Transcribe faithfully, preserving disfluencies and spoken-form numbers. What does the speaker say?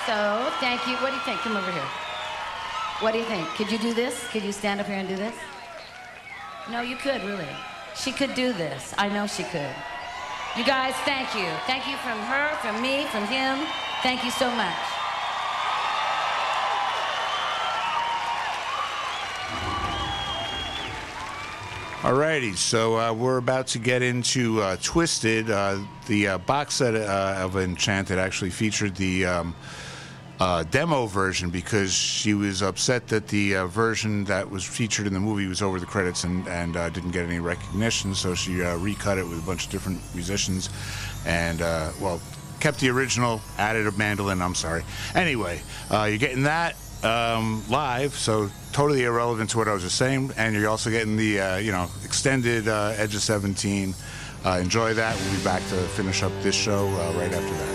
So, thank you. What do you think? Come over here. What do you think? Could you do this? Could you stand up here and do this? No, you could, really. She could do this. I know she could. You guys, thank you. Thank you from her, from me, from him. Thank you so much. Alrighty, so uh, we're about to get into uh, Twisted. Uh, the uh, box set uh, of Enchanted actually featured the um, uh, demo version because she was upset that the uh, version that was featured in the movie was over the credits and, and uh, didn't get any recognition, so she uh, recut it with a bunch of different musicians and, uh, well, kept the original, added a mandolin, I'm sorry. Anyway, uh, you're getting that um, live, so totally irrelevant to what I was just saying, and you're also getting the, uh, you know, extended uh, Edge of seventeen. Uh, enjoy that. We'll be back to finish up this show uh, right after that.